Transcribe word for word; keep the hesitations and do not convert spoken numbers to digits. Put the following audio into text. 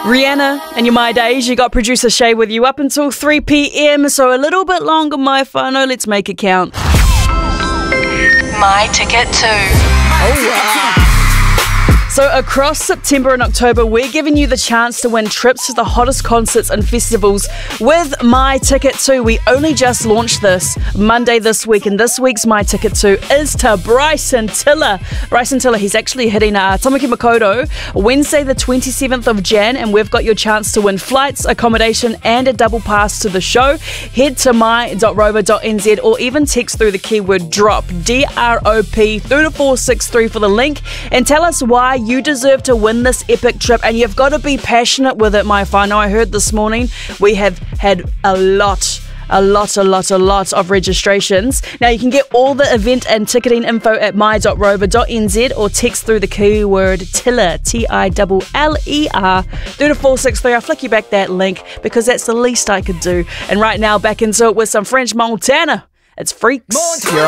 Rihanna and your My Days, you got producer Shay with you up until three p.m, so a little bit longer, my whānau. Let's make it count. My Ticket Too. Oh, wow. So across September and October, we're giving you the chance to win trips to the hottest concerts and festivals with My Ticket Too. We only just launched this Monday this week, and this week's My Ticket Too is to Bryson Tiller. Bryson Tiller, he's actually hitting uh, Tamaki Makaurau Wednesday the twenty-seventh of January, and we've got your chance to win flights, accommodation and a double pass to the show. Head to my dot rover dot n z or even text through the keyword DROP, D R O P, through to four six three for the link, and tell us why you deserve to win this epic trip, and you've got to be passionate with it, my whānau. I heard this morning we have had a lot A lot, a lot, a lot of registrations. Now, you can get all the event and ticketing info at my dot rover dot n z or text through the keyword Tiller, T I L L E R, through to four six three. I'll flick you back that link because that's the least I could do. And right now, back into it with some French Montana. It's Freaks.